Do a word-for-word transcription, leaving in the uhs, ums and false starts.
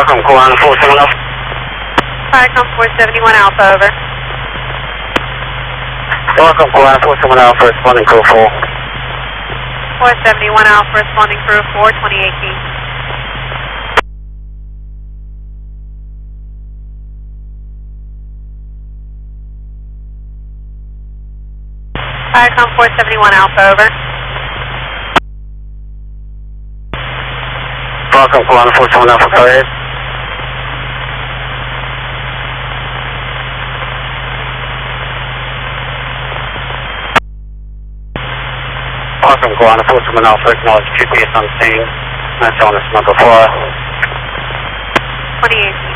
Welcome, Guana four seven Alpha. Viacom four seventy-one Alpha, over. Welcome, Guana four seven Alpha, responding crew four. four seventy-one Alpha, responding crew four, twenty eighteen. Viacom four seventy-one Alpha, over. Welcome, Guana four seven Alpha, go ahead. Welcome, Guana four seven Alpha, acknowledge G P S on scene. That's on this number four. twenty eighteen.